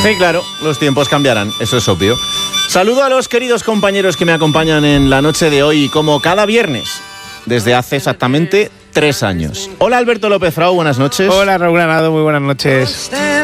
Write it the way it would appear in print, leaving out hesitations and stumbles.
Sí, claro, los tiempos cambiarán, eso es obvio. Saludo a los queridos compañeros que me acompañan en la noche de hoy, como cada viernes, desde hace exactamente 3 años. Hola Alberto López Frau, buenas noches. Hola Raúl Granado, muy buenas noches.